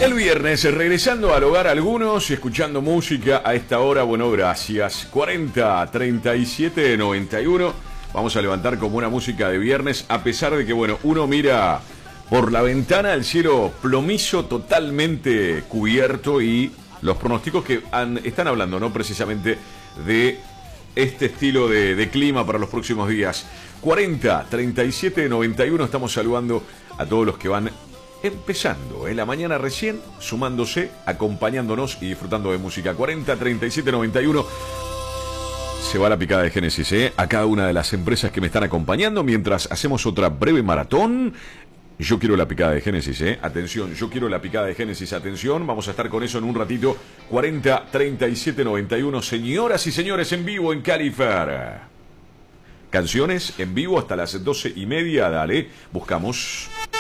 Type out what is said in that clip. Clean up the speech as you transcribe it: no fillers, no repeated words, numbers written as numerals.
El viernes, regresando al hogar algunos y escuchando música a esta hora, bueno, gracias. 40 37 91. Vamos a levantar con buena música de viernes, a pesar de que, bueno, uno mira por la ventana el cielo plomizo, totalmente cubierto, y los pronósticos que están hablando, ¿no? Precisamente de este estilo de clima para los próximos días. 40 37 91. Estamos saludando a todos los que van empezando en la mañana recién, sumándose, acompañándonos y disfrutando de música. 40 37 91. Se va la picada de Génesis, a cada una de las empresas que me están acompañando mientras hacemos otra breve maratón. Yo quiero la picada de Génesis, atención, yo quiero la picada de Génesis, atención, vamos a estar con eso en un ratito. 40 37 91, señoras y señores, en vivo en Califer. Canciones en vivo hasta las 12:30, dale, buscamos.